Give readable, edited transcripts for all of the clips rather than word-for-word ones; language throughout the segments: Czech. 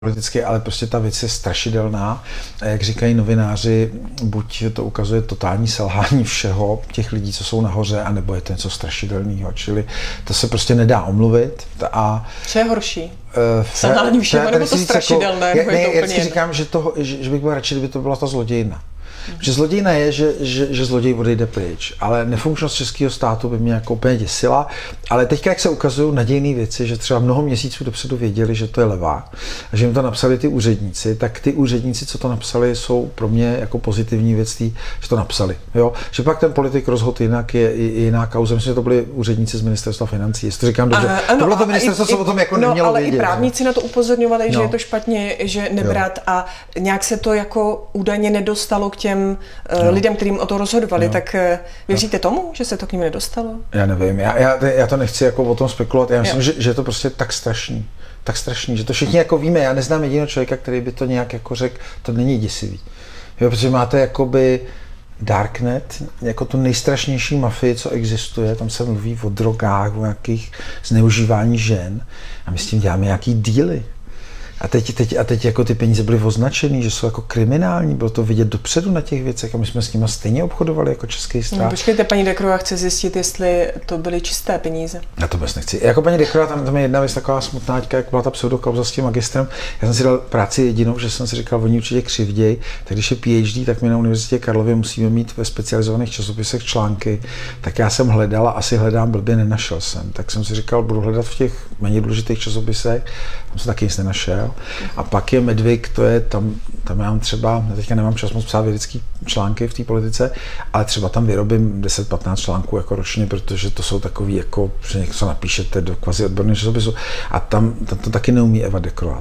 politicky, ale prostě ta věc je strašidelná. A jak říkají novináři, buď to ukazuje totální selhání všeho těch lidí, co jsou nahoře, anebo je to něco strašidelného. Čili to se prostě nedá omluvit. A co je horší? Selhání všeho, nebo to strašidelné? Jako, já si říkám, že bych byl radši, kdyby to byla ta zlodějna. Že zlodějina je, že zloděj odejde pryč, ale nefunkčnost českého státu by mě jako úplně děsila. Ale teďka, jak se ukazují nadějné věci, že třeba mnoho měsíců dopředu věděli, že to je levák a že jim to napsali ty úředníci, tak ty úředníci, co to napsali, jsou pro mě jako pozitivní věc, že to napsali. Jo? Že pak ten politik rozhodl jinak, je jiná kauza. Myslím, že to byli úředníci z ministerstva financí. Jestli to říkám dobře. To bylo to ministerstvo, co o tom jako nemělo ale vědět. Ale i právníci na to upozorňovali, že je to špatně, že nebrat a nějak se to jako údajně nedostalo k těm lidem, kterým o to rozhodovali, tak věříte tomu, že se to k ním nedostalo? Já nevím, já to nechci jako o tom spekulovat, já myslím, že je to prostě tak strašný, že to všichni jako víme, já neznám jediného člověka, který by to nějak jako řekl, to není děsivý. Jo, protože máte jakoby Darknet, jako tu nejstrašnější mafii, co existuje, tam se mluví o drogách, o nějakých zneužívání žen a my s tím děláme nějaký díly. A teď jako ty peníze byly označený, že jsou jako kriminální, bylo to vidět dopředu na těch věcech a my jsme s nimi stejně obchodovali jako český stát. No, počkejte, paní Decroix chce zjistit, jestli to byly čisté peníze. Já to vůbec nechci. Jako paní Decroix, tam je jedna věc taková smutná, jak byla ta pseudokauza s tím magistrem. Já jsem si dal práci jedinou, že jsem si říkal, oni určitě křivděj, tak když je PhD, tak my na Univerzitě Karlově musíme mít ve specializovaných časopisech články, tak já jsem hledal a asi hledám blbě, nenašel jsem. Tak jsem si říkal, budu hledat v těch méně důležitých časopisech, tam jsem taky nic nenašel. A pak je Medvik, to je tam já mám třeba, já teďka nemám čas moc psát vědecký články v té politice, ale třeba tam vyrobím 10-15 článků jako ročně, protože to jsou takový jako, že něco napíšete do kvazi odborného časopisu a tam to taky neumí Eva Decroix,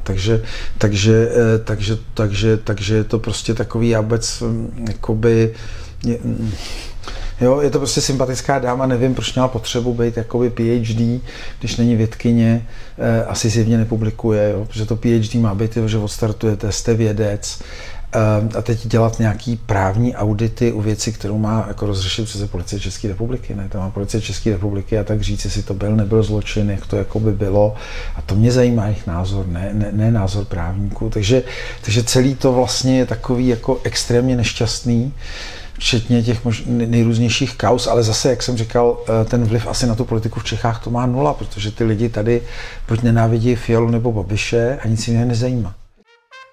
takže je to prostě takový, já vůbec jakoby jo, je to prostě sympatická dáma, nevím, proč měla potřebu být jakoby PhD, když není vědkyně, asi zjevně nepublikuje, jo, protože to PhD má být, že odstartujete, jste vědec a teď dělat nějaký právní audity u věci, kterou má jako rozřešit přece Policie České republiky, ne? To má Policie České republiky a tak říct, jestli to byl, nebyl zločin, jak to jako by bylo a to mě zajímá jejich názor, ne názor právníků, takže celý to vlastně je takový jako extrémně nešťastný, včetně těch nejrůznějších kauz, ale zase, jak jsem říkal, ten vliv asi na tu politiku v Čechách to má nula, protože ty lidi tady buď nenávidí Fialu nebo Babiše a nic jiného nezajímá.